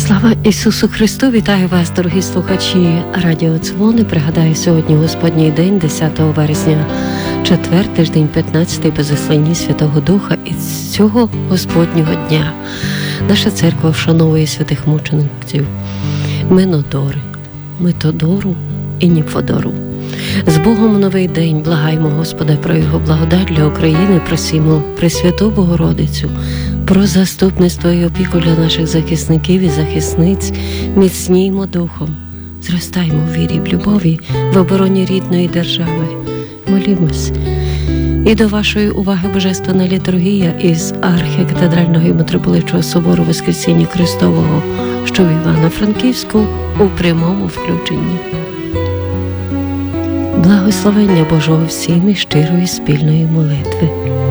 Слава Ісусу Христу! Вітаю вас, дорогі слухачі Радіо Дзвони. Пригадаю, сьогодні Господній день, 10 вересня, четвер, тиждень 15-й, по засланні Святого Духа. І з цього Господнього дня наша церква вшановує святих мучеників Минодори, Методору і Німфодору. З Богом новий день, благаємо Господа про Його благодать для України, просимо Пресвяту Богородицю про заступництво і опіку для наших захисників і захисниць, міцніємо духом, зростаємо в вірі, в любові, в обороні рідної держави. Молімось. І до вашої уваги Божественна літургія із архікатедрального і митрополитчого собору Воскресіння Христового, що в Івано-Франківську, у прямому включенні. Благословення Божого всім і щирої спільної молитви.